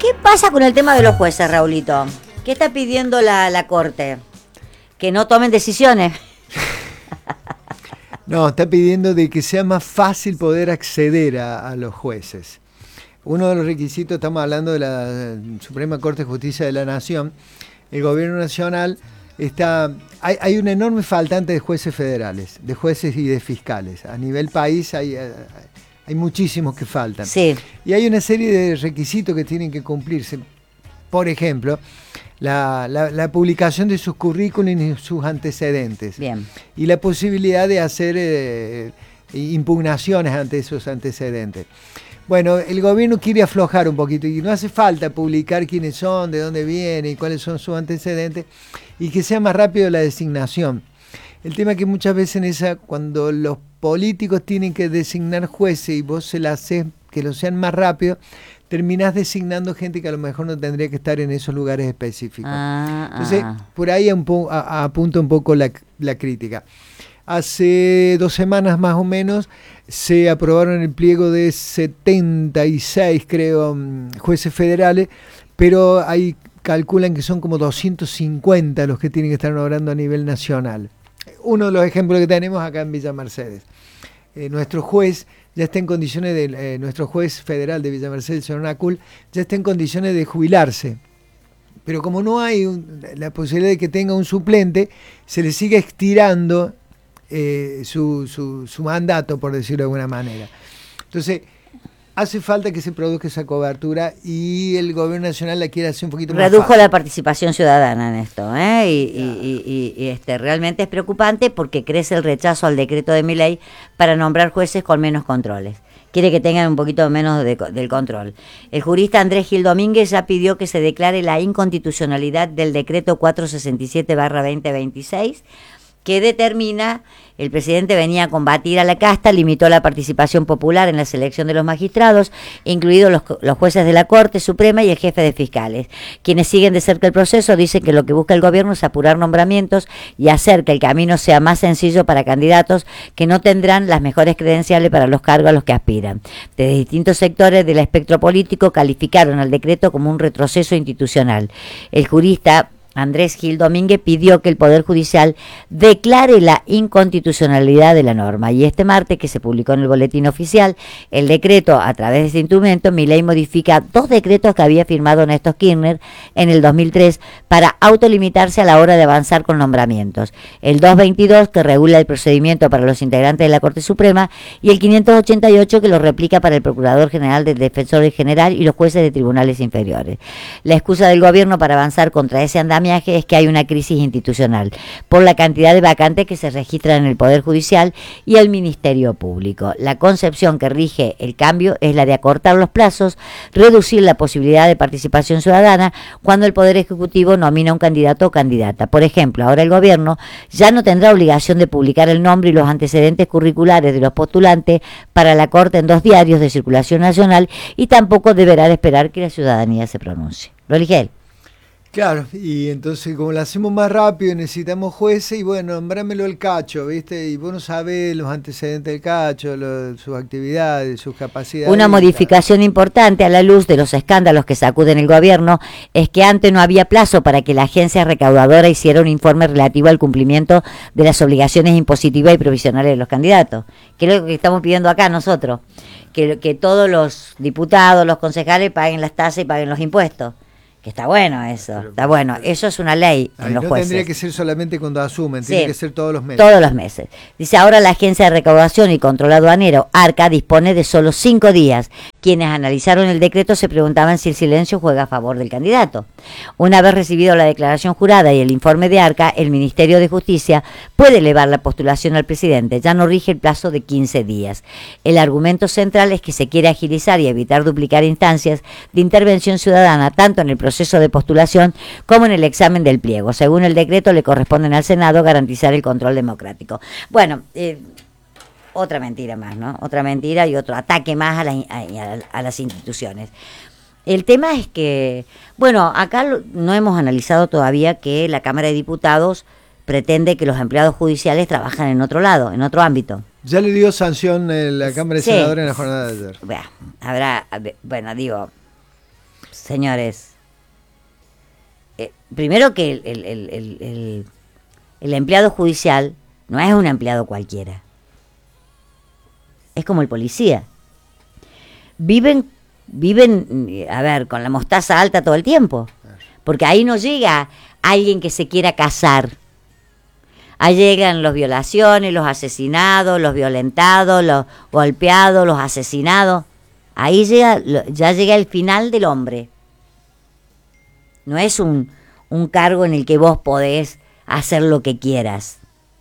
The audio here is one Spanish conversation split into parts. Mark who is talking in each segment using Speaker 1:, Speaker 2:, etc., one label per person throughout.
Speaker 1: ¿Qué pasa con el tema de los jueces, Raulito? ¿Qué está pidiendo la Corte? Que no tomen decisiones.
Speaker 2: No, está pidiendo de que sea más fácil poder acceder a los jueces. Uno de los requisitos, estamos hablando de la Suprema Corte de Justicia de la Nación, el gobierno nacional hay un enorme faltante de jueces federales, de jueces y de fiscales. A nivel país hay muchísimos que faltan.
Speaker 1: Sí.
Speaker 2: Y hay una serie de requisitos que tienen que cumplirse. Por ejemplo, la publicación de sus currículums y sus antecedentes.
Speaker 1: Bien.
Speaker 2: Y la posibilidad de hacer impugnaciones ante esos antecedentes. Bueno, el gobierno quiere aflojar un poquito y no hace falta publicar quiénes son, de dónde vienen y cuáles son sus antecedentes y que sea más rápido la designación. El tema es que muchas veces cuando los políticos tienen que designar jueces y vos se la haces que lo sean más rápido, terminás designando gente que a lo mejor no tendría que estar en esos lugares específicos. Entonces, por ahí apunta un poco la crítica. Hace 2 semanas más o menos se aprobaron el pliego de 76, creo, jueces federales, pero ahí calculan que son como 250 los que tienen que estar obrando a nivel nacional. Uno de los ejemplos que tenemos acá en Villa Mercedes. Nuestro juez ya está en condiciones nuestro juez federal de Villa Mercedes, el señor Nacul, ya está en condiciones de jubilarse. Pero como no hay la posibilidad de que tenga un suplente, se le sigue estirando su mandato, por decirlo de alguna manera. Entonces, hace falta que se produzca esa cobertura y el gobierno nacional la quiere hacer un poquito más
Speaker 1: Redujo
Speaker 2: fácil.
Speaker 1: la participación ciudadana en esto, y realmente es preocupante porque crece el rechazo al decreto de Milei para nombrar jueces con menos controles. Quiere que tengan un poquito menos del control. El jurista Andrés Gil Domínguez ya pidió que se declare la inconstitucionalidad del decreto 467/2026, que determina, el presidente venía a combatir a la casta, limitó la participación popular en la selección de los magistrados, incluidos los jueces de la Corte Suprema y el jefe de fiscales. Quienes siguen de cerca el proceso dicen que lo que busca el gobierno es apurar nombramientos y hacer que el camino sea más sencillo para candidatos que no tendrán las mejores credenciales para los cargos a los que aspiran. Desde distintos sectores del espectro político calificaron al decreto como un retroceso institucional. El jurista Andrés Gil Domínguez pidió que el Poder Judicial declare la inconstitucionalidad de la norma. Y este martes, que se publicó en el Boletín Oficial, el decreto, a través de este instrumento, Milei modifica 2 decretos que había firmado Néstor Kirchner en el 2003 para autolimitarse a la hora de avanzar con nombramientos. El 222, que regula el procedimiento para los integrantes de la Corte Suprema, y el 588, que lo replica para el Procurador General, del Defensor General y los jueces de tribunales inferiores. La excusa del gobierno para avanzar contra ese andamiaje es que hay una crisis institucional por la cantidad de vacantes que se registran en el Poder Judicial y el Ministerio Público. La concepción que rige el cambio es la de acortar los plazos, reducir la posibilidad de participación ciudadana cuando el Poder Ejecutivo nomina un candidato o candidata. Por ejemplo, ahora el gobierno ya no tendrá obligación de publicar el nombre y los antecedentes curriculares de los postulantes para la Corte en 2 diarios de circulación nacional y tampoco deberá de esperar que la ciudadanía se pronuncie. Lo elige él.
Speaker 2: Claro, y entonces como lo hacemos más rápido necesitamos jueces y bueno, nombrámelo el Cacho, ¿viste? Y vos no sabés los antecedentes del Cacho, sus actividades, sus capacidades.
Speaker 1: Una modificación importante a la luz de los escándalos que sacuden el gobierno es que antes no había plazo para que la agencia recaudadora hiciera un informe relativo al cumplimiento de las obligaciones impositivas y provisionales de los candidatos, que es lo que estamos pidiendo acá nosotros, que todos los diputados, los concejales paguen las tasas y paguen los impuestos. Que está bueno eso, pero, está bueno. Eso es una ley en los jueces.
Speaker 2: Tendría que ser solamente cuando asumen, tiene que ser todos los meses.
Speaker 1: Todos los meses. Dice, ahora la Agencia de Recaudación y Control Aduanero, ARCA, dispone de solo 5 días. Quienes analizaron el decreto se preguntaban si el silencio juega a favor del candidato. Una vez recibido la declaración jurada y el informe de ARCA, el Ministerio de Justicia puede elevar la postulación al presidente. Ya no rige el plazo de 15 días. El argumento central es que se quiere agilizar y evitar duplicar instancias de intervención ciudadana, tanto en el proceso de postulación como en el examen del pliego. Según el decreto, le corresponden al Senado garantizar el control democrático. Bueno, otra mentira más, ¿no? Otra mentira y otro ataque más a las instituciones. El tema es que, bueno, acá no hemos analizado todavía que la Cámara de Diputados pretende que los empleados judiciales trabajan en otro lado, en otro ámbito.
Speaker 2: Ya le dio sanción la Cámara de Senadores en la jornada de ayer.
Speaker 1: Bueno, señores, primero que el empleado judicial no es un empleado cualquiera. Es como el policía. Viven, a ver, con la mostaza alta todo el tiempo. Porque ahí no llega alguien que se quiera casar. Ahí llegan los violaciones, los asesinados, los violentados, los golpeados, los asesinados. Ahí ya llega el final del hombre. No es un cargo en el que vos podés hacer lo que quieras.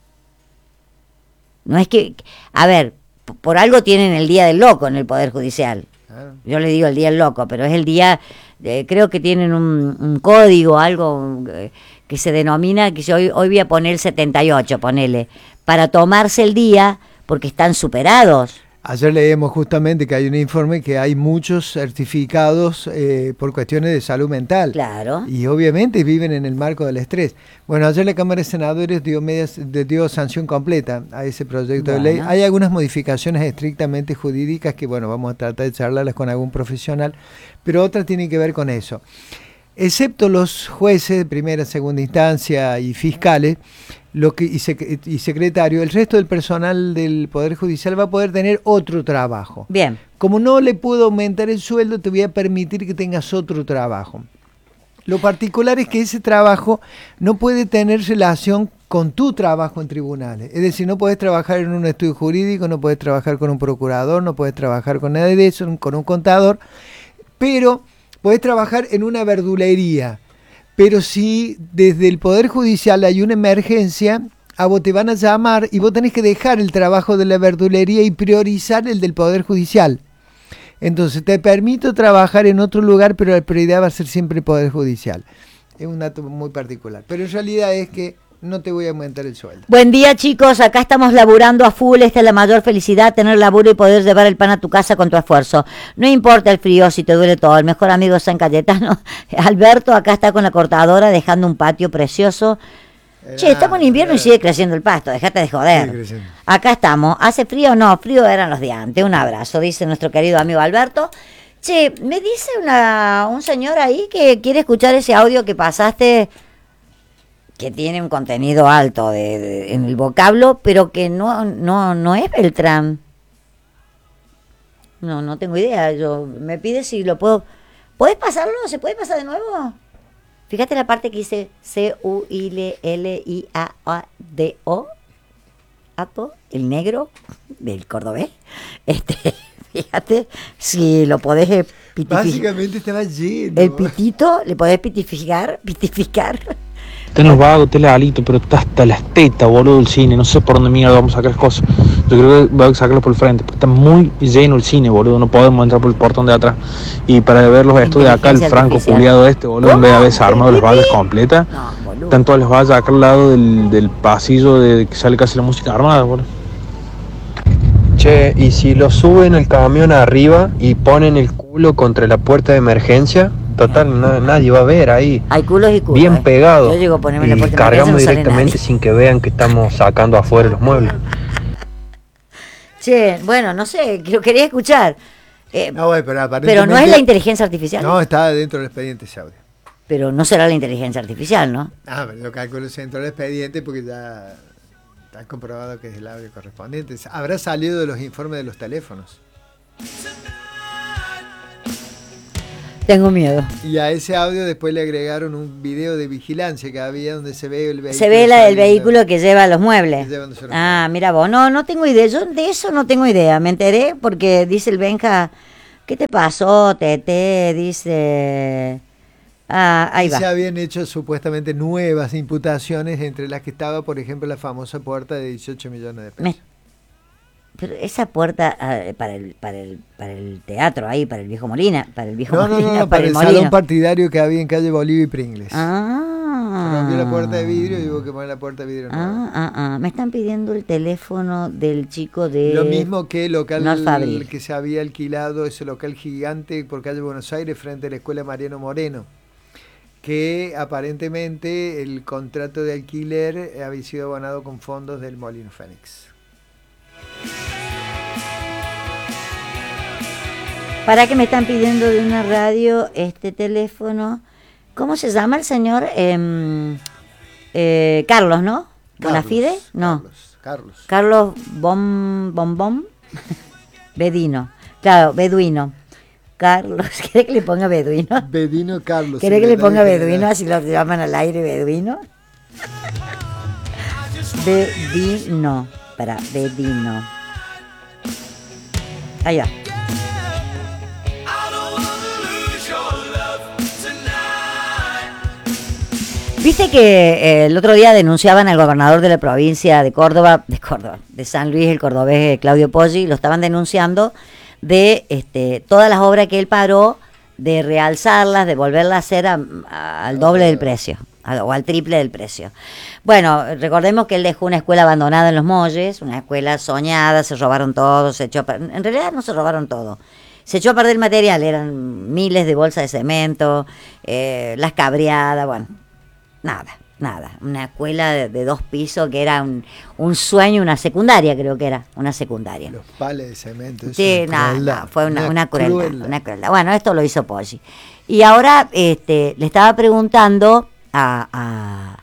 Speaker 1: No es que, a ver, por algo tienen el Día del Loco en el Poder Judicial. Yo le digo el Día del Loco, pero es el día, creo que tienen un código, algo que se denomina, que yo hoy voy a poner el 78, ponele, para tomarse el día porque están superados.
Speaker 2: Ayer leímos justamente que hay un informe que hay muchos certificados por cuestiones de salud mental.
Speaker 1: Claro.
Speaker 2: Y obviamente viven en el marco del estrés. Bueno, ayer la Cámara de Senadores dio sanción completa a ese proyecto de ley. Hay algunas modificaciones estrictamente jurídicas que, bueno, vamos a tratar de charlarlas con algún profesional, pero otras tienen que ver con eso. Excepto los jueces de primera, segunda instancia y fiscales, y secretario, el resto del personal del Poder Judicial va a poder tener otro trabajo.
Speaker 1: Bien.
Speaker 2: Como no le puedo aumentar el sueldo, te voy a permitir que tengas otro trabajo. Lo particular es que ese trabajo no puede tener relación con tu trabajo en tribunales. Es decir, no puedes trabajar en un estudio jurídico, no puedes trabajar con un procurador, no puedes trabajar con nadie de eso, con un contador, pero puedes trabajar en una verdulería. Pero si desde el Poder Judicial hay una emergencia, a vos te van a llamar y vos tenés que dejar el trabajo de la verdulería y priorizar el del Poder Judicial. Entonces te permito trabajar en otro lugar, pero la prioridad va a ser siempre el Poder Judicial. Es un dato muy particular. Pero en realidad es que no te voy a aumentar el sueldo.
Speaker 1: Buen día, chicos, acá estamos laburando a full. Esta es la mayor felicidad, tener laburo y poder llevar el pan a tu casa con tu esfuerzo. No importa el frío, si te duele todo. El mejor amigo de San Cayetano, Alberto, acá está con la cortadora dejando un patio precioso. Che, estamos en invierno y sigue creciendo el pasto, dejate de joder. Acá estamos. ¿Hace frío? No, frío eran los de antes. Un abrazo, dice nuestro querido amigo Alberto. Che, me dice un señor ahí que quiere escuchar ese audio que pasaste, que tiene un contenido alto en el vocablo, pero que no es Beltrán. No tengo idea. Me pide si lo puedo. ¿Puedes pasarlo? ¿Se puede pasar de nuevo? Fíjate la parte que dice CUILLIADO, Ato, el negro del cordobés. Fíjate si lo podés pitificar.
Speaker 2: Básicamente estaba lleno.
Speaker 1: El pitito, ¿le podés pitificar?
Speaker 3: Ten los vagos, ten la alito, pero está hasta las tetas, boludo, del cine. No sé por dónde mierda vamos a sacar las cosas. Yo creo que voy a sacarlo por el frente, porque está muy lleno el cine, boludo. No podemos entrar por el portón de atrás. Y para verlos esto de acá, el franco culiado boludo, en vez de haberse armado las vallas completas, están todas las vallas acá al lado del pasillo de que sale casi la música armada, boludo.
Speaker 4: Che, ¿y si lo suben el camión arriba y ponen el culo contra la puerta de emergencia? Total, nadie va a ver ahí.
Speaker 1: Hay culos y culos.
Speaker 4: Bien pegado.
Speaker 1: Yo llego a ponerme
Speaker 4: y
Speaker 1: la puerta
Speaker 4: cargamos
Speaker 1: de
Speaker 4: directamente sin que vean que estamos sacando afuera los muebles.
Speaker 1: Che, bueno, no sé, lo quería escuchar.
Speaker 2: No, bueno,
Speaker 1: pero no es la inteligencia artificial.
Speaker 2: No, está dentro del expediente ese audio.
Speaker 1: Pero no será la inteligencia artificial, ¿no?
Speaker 2: Pero yo calculo dentro del expediente porque ya está comprobado que es el audio correspondiente. Habrá salido de los informes de los teléfonos.
Speaker 1: Tengo miedo.
Speaker 2: Y a ese audio después le agregaron un video de vigilancia que había donde se ve el vehículo.
Speaker 1: Se ve el vehículo que lleva los muebles. Mira vos, no tengo idea. Yo de eso no tengo idea. Me enteré porque dice el Benja, ¿qué te pasó, Tete? Dice... ahí va.
Speaker 2: Se habían hecho supuestamente nuevas imputaciones, entre las que estaba, por ejemplo, la famosa puerta de 18 millones de pesos.
Speaker 1: Pero esa puerta para el teatro ahí, para el viejo Molina, para el
Speaker 2: salón partidario que había en calle Bolivia y Pringles. Rompió la puerta de vidrio y hubo que poner la puerta de vidrio nueva.
Speaker 1: Me están pidiendo el teléfono del chico de
Speaker 2: lo mismo que el local que se había alquilado, ese local gigante por calle Buenos Aires frente a la escuela Mariano Moreno, que aparentemente el contrato de alquiler había sido abonado con fondos del Molino Fénix.
Speaker 1: Para que me están pidiendo de una radio este teléfono. ¿Cómo se llama el señor? Carlos, ¿no? ¿Bonafide? No. Carlos Bom. Bedino. Claro, Beduino. Carlos, ¿quiere que le ponga Beduino?
Speaker 2: Bedino Carlos.
Speaker 1: ¿Quiere que le ponga Beduino? Así lo llaman al aire, Beduino. Bedino. Para, Bedino. Allá. Viste que el otro día denunciaban al gobernador de la provincia de Córdoba, de San Luis, el cordobés Claudio Poggi, lo estaban denunciando de todas las obras que él paró, de realzarlas, de volverlas a hacer al doble del precio, o al triple del precio. Bueno, recordemos que él dejó una escuela abandonada en Los Molles, una escuela soñada, se robaron todo, en realidad no se robaron todo. Se echó a perder el material, eran miles de bolsas de cemento, las cabreadas, bueno. Nada. Una escuela de 2 pisos que era un sueño, una secundaria creo que era, una secundaria.
Speaker 2: Los pales de cemento.
Speaker 1: Sí, nada, fue una crueldad. Bueno, esto lo hizo Poggi. Y ahora le estaba preguntando a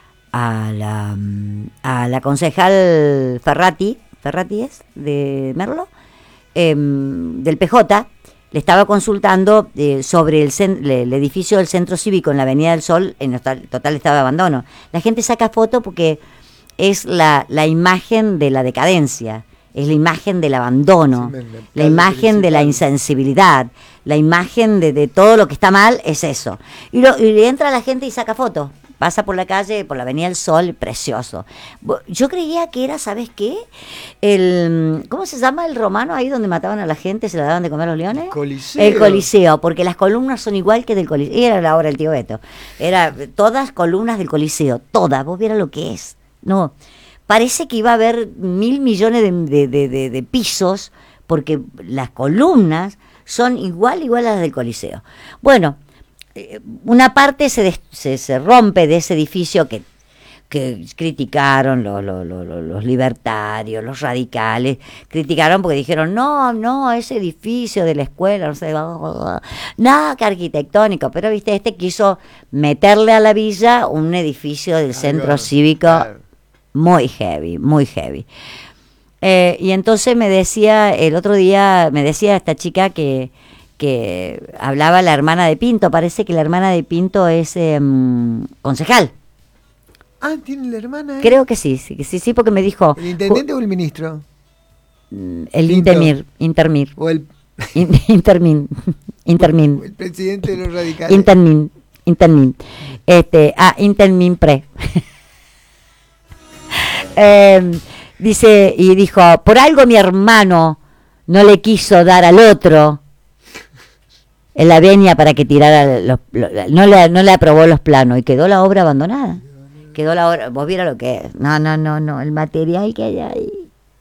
Speaker 1: la concejal Ferrati es, de Merlo, del PJ, le estaba consultando sobre el edificio del Centro Cívico en la Avenida del Sol en total estado de abandono. La gente saca foto porque es la imagen de la decadencia, es la imagen del abandono, la imagen de la insensibilidad, la imagen de todo lo que está mal, es eso. Y entra la gente y saca foto. Pasa por la calle, por la Avenida del Sol, precioso. Yo creía que era, ¿sabes qué? ¿Cómo se llama el romano ahí donde mataban a la gente, se la daban de comer a los leones?
Speaker 2: Coliseo.
Speaker 1: El Coliseo, porque las columnas son igual que del Coliseo. Y era la obra del tío Beto. Era todas columnas del Coliseo, todas. Vos vieras lo que es. No, parece que iba a haber 1.000 millones de pisos, porque las columnas son igual a las del Coliseo. Bueno, una parte se rompe de ese edificio que criticaron los libertarios, los radicales, criticaron porque dijeron, no, ese edificio de la escuela, no sé, nada que arquitectónico, pero viste, quiso meterle a la villa un edificio del centro cívico muy heavy. Y entonces el otro día me decía esta chica que hablaba la hermana de Pinto. Parece que la hermana de Pinto es concejal.
Speaker 2: Ah, ¿tiene la hermana?
Speaker 1: Creo que sí, porque me dijo...
Speaker 2: ¿El intendente o el ministro?
Speaker 1: El Intermir.
Speaker 2: O el...
Speaker 1: Intermin.
Speaker 2: El presidente de los radicales.
Speaker 1: Intermin. Intermin Pre. Dijo, por algo mi hermano no le quiso dar al otro en la venia para que tirara no le aprobó los planos y quedó la obra abandonada. Quedó la obra, vos vieras lo que es. No, el material que hay ahí.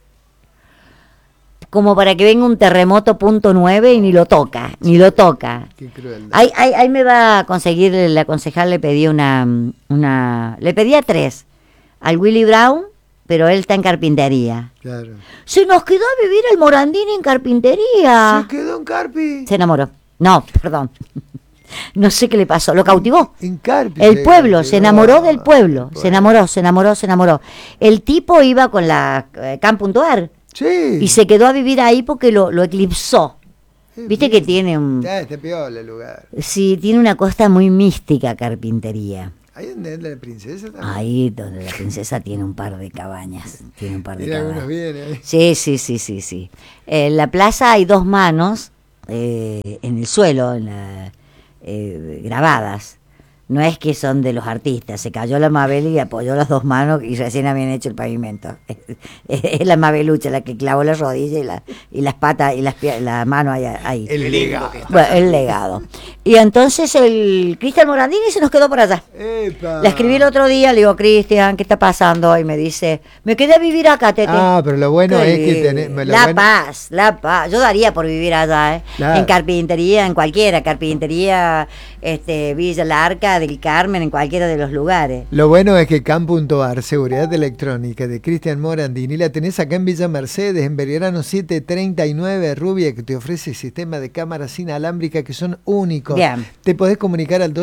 Speaker 1: Como para que venga un terremoto .9 y ni lo toca.
Speaker 2: Qué crueldad.
Speaker 1: Ahí me va a conseguir, la concejal le pedí le pedía 3 al Willy Brown, pero él está en carpintería.
Speaker 2: Claro.
Speaker 1: Se nos quedó a vivir el Morandini en carpintería.
Speaker 2: ¿Se quedó en Carpi?
Speaker 1: Se enamoró. No, perdón. No sé qué le pasó. Lo cautivó.
Speaker 2: En Carpi.
Speaker 1: El pueblo, se enamoró del pueblo. Se enamoró. El tipo iba con la Camp.ar.
Speaker 2: Sí.
Speaker 1: Y se quedó a vivir ahí porque lo eclipsó. Viste que tiene un...
Speaker 2: Ya, este peor el lugar.
Speaker 1: Sí, tiene una costa muy mística carpintería.
Speaker 2: ¿Ahí donde es la princesa también?
Speaker 1: Ahí donde la princesa tiene un par de cabañas. Tiene
Speaker 2: algunos bien ahí.
Speaker 1: Sí. En la plaza hay 2 manos en el suelo, grabadas. No es que son de los artistas. Se cayó la Mabel y apoyó las 2 manos y recién habían hecho el pavimento. Es la Mabelucha la que clavó la rodilla y las patas y la mano ahí.
Speaker 2: El legado.
Speaker 1: Bueno, el legado. Y entonces el Cristian Morandini se nos quedó por allá.
Speaker 2: ¡Epa!
Speaker 1: Le escribí el otro día, le digo, Cristian, ¿qué está pasando? Y me dice, me quedé a vivir acá, Tete.
Speaker 2: Ah, pero lo bueno
Speaker 1: Qué
Speaker 2: es que
Speaker 1: lindo.
Speaker 2: tenés...
Speaker 1: La paz. Yo daría por vivir allá, ¿eh?
Speaker 2: Claro.
Speaker 1: En carpintería, en cualquiera, carpintería, Villa La Arca, del Carmen, en cualquiera de los lugares.
Speaker 2: Lo bueno es que CAM.ar, seguridad electrónica de Cristian Morandini, la tenés acá en Villa Mercedes, en Belgrano 739, Rubia, que te ofrece sistema de cámaras inalámbricas que son únicos.
Speaker 1: Bien.
Speaker 2: Te podés comunicar al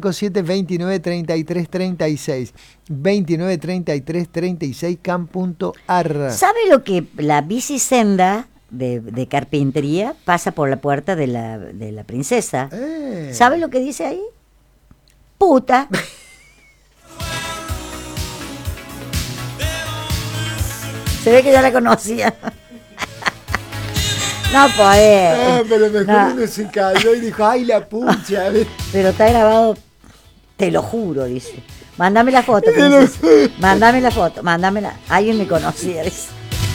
Speaker 2: 2657-293336. 293336 CAM.ar.
Speaker 1: ¿Sabe lo que la bicisenda de carpintería pasa por la puerta de la princesa? ¿Sabe lo que dice ahí? Puta. Se ve que ya la conocía. No podés.
Speaker 2: Pero mejor
Speaker 1: No.
Speaker 2: uno se cayó y dijo, ¡ay, la pucha!
Speaker 1: Pero está grabado, te lo juro, dice. Mándame la foto, princesa. Mándame la foto, mándamela. Alguien me conocía, dice.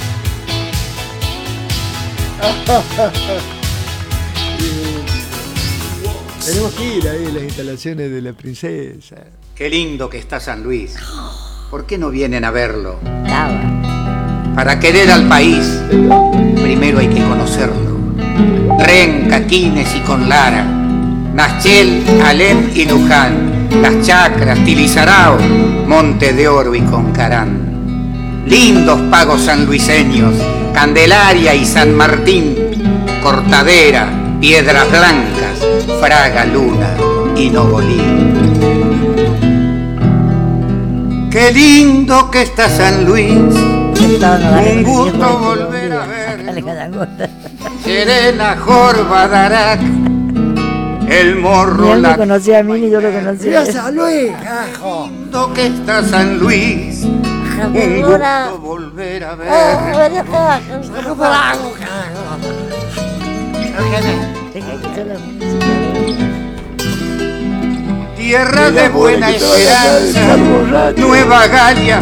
Speaker 2: Tenemos que ir ahí a las instalaciones de la princesa.
Speaker 5: Qué lindo que está San Luis. ¿Por qué no vienen a verlo?
Speaker 1: Estaba.
Speaker 5: Para querer al país, primero hay que conocerlo. Renca, Quines y Conlara, Naschel, Alem y Luján, Las Chacras, Tilizarao, Monte de Oro y Concarán. Lindos pagos sanluiseños, Candelaria y San Martín, Cortadera, Piedras Blancas, Fraga, Luna y Nogolí. Qué lindo que está San Luis. Un gusto volver a ver. Serena, Jorba, Darac, el Morro,
Speaker 1: Él me
Speaker 5: la...
Speaker 1: conocía a mí ni yo lo conocía.
Speaker 2: ¡Mira San Luis, cajo!
Speaker 5: Lindo que está San Luis. Un gusto volver a ver. Tierra de buena esperanza, Nueva Galia,